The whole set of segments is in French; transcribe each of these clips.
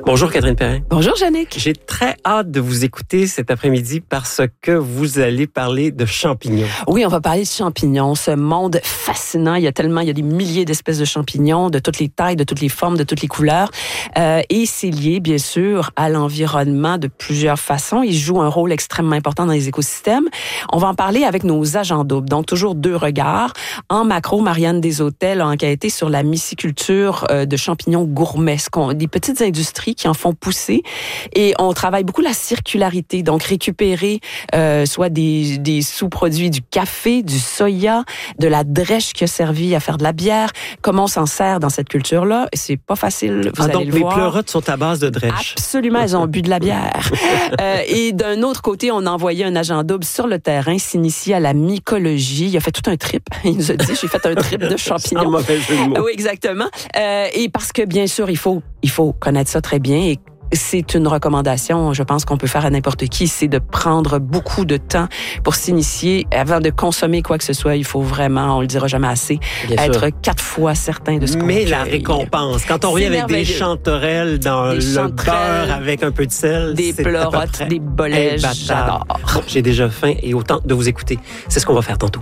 Bonjour Catherine Perrin. Bonjour Jannick. J'ai très hâte de vous écouter cet après-midi parce que vous allez parler de champignons. Oui, on va parler de champignons, ce monde fascinant. Il y a des milliers d'espèces de champignons, de toutes les tailles, de toutes les formes, de toutes les couleurs. Et c'est lié, bien sûr, à l'environnement de plusieurs façons. Ils jouent un rôle extrêmement important dans les écosystèmes. On va en parler avec nos agents doubles. Donc, toujours deux regards. En macro, Marianne Deshôtels a enquêté sur la myciculture de champignons gourmets, des petites industries qui en font pousser. Et on travaille beaucoup la circularité, donc récupérer soit des sous-produits du café, du soya, de la drèche qui a servi à faire de la bière. Comment on s'en sert dans cette culture-là? C'est pas facile, vous allez donc, le voir. Donc, les pleurotes sont à base de drèche. Absolument, elles ont bu de la bière. Et d'un autre côté, on a envoyé un agent double sur le terrain, s'initier à la mycologie. Il a fait tout un trip. Il nous a dit, j'ai fait un trip de champignons. Sans mauvais jeu de mots. Oui, exactement. Et parce que, bien sûr, il faut connaître ça très bien. Et c'est une recommandation, je pense qu'on peut faire à n'importe qui, c'est de prendre beaucoup de temps pour s'initier. Avant de consommer quoi que ce soit, il faut vraiment, on le dira jamais assez, être 4 fois certain de ce qu'on Mais fait. la récompense, quand on revient avec des chanterelles dans le beurre avec un peu de sel, des pleurotes, des bolets, j'adore. Bon, j'ai déjà faim et autant de vous écouter. C'est ce qu'on va faire tantôt.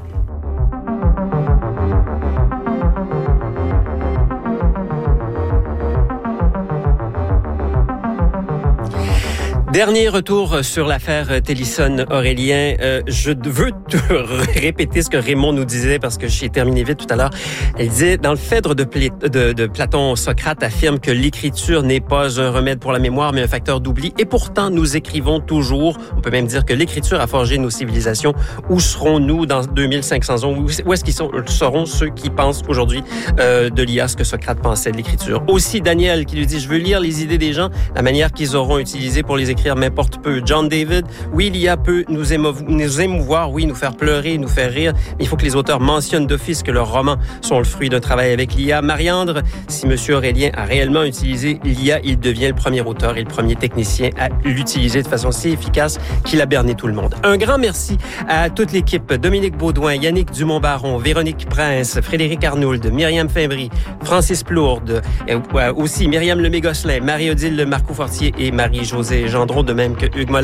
Dernier retour sur l'affaire Télisson-Aurélien. Je veux te répéter ce que Raymond nous disait parce que j'ai terminé vite tout à l'heure. Elle disait, dans le Phèdre de Platon, Socrate affirme que l'écriture n'est pas un remède pour la mémoire, mais un facteur d'oubli. Et pourtant, nous écrivons toujours. On peut même dire que l'écriture a forgé nos civilisations. Où serons-nous dans 2500 ans? Où est-ce qu'ils seront ceux qui pensent aujourd'hui de l'IA ce que Socrate pensait de l'écriture? Aussi, Daniel qui lui dit, je veux lire les idées des gens, la manière qu'ils auront utilisée pour les écrire m'importe peu. John David, oui, l'IA peut nous émouvoir, oui, nous faire pleurer, nous faire rire, mais il faut que les auteurs mentionnent d'office que leurs romans sont le fruit d'un travail avec l'IA. Mariandre, si M. Aurélien a réellement utilisé l'IA, il devient le premier auteur et le premier technicien à l'utiliser de façon si efficace qu'il a berné tout le monde. Un grand merci à toute l'équipe. Dominique Baudouin, Yannick Dumont-Baron, Véronique Prince, Frédéric Arnould, Myriam Fimbry, Francis Plourde, aussi Myriam Lemay-Gosselin, Marie-Odile Marcoux-Fortier et Marie-Josée Gendron, de même que Hugues Mollet.